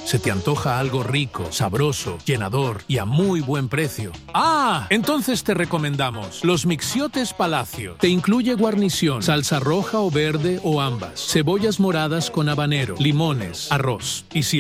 ¿Se te antoja algo rico, sabroso, llenador y a muy buen precio? ¡Ah! Entonces te recomendamos los Mixiotes Palacio. Te incluye guarnición, salsa roja o verde o ambas, cebollas moradas con habanero, limones, arroz. Y si